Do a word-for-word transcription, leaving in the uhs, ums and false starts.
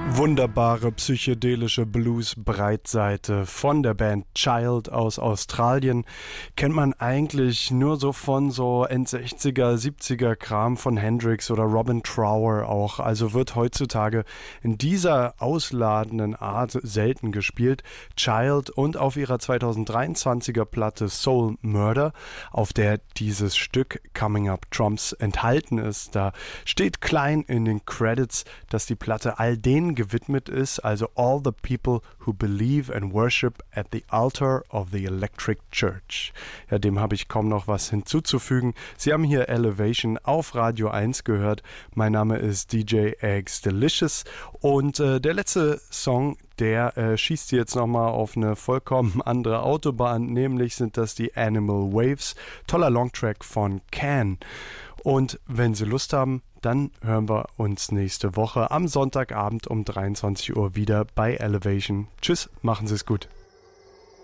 Wunderbare psychedelische Blues-Breitseite von der Band Child aus Australien. Kennt man eigentlich nur so von so Endsechziger, siebziger Kram von Hendrix oder Robin Trower auch. Also wird heutzutage in dieser ausladenden Art selten gespielt. Child und auf ihrer zweitausenddreiundzwanziger Platte Soul Murder, auf der dieses Stück Coming Up Trumps enthalten ist. Da steht klein in den Credits, dass die Platte all denen gewidmet ist, also all the people who believe and worship at the altar of the Electric Church. Ja, dem habe ich kaum noch was hinzuzufügen. Sie haben hier Elevation auf Radio eins gehört. Mein Name ist D J Eggs Delicious und äh, der letzte Song, der äh, schießt jetzt nochmal auf eine vollkommen andere Autobahn, nämlich sind das die Animal Waves. Toller Longtrack von Can. Und wenn Sie Lust haben, dann hören wir uns nächste Woche am Sonntagabend um dreiundzwanzig Uhr wieder bei Elevation. Tschüss, machen Sie es gut.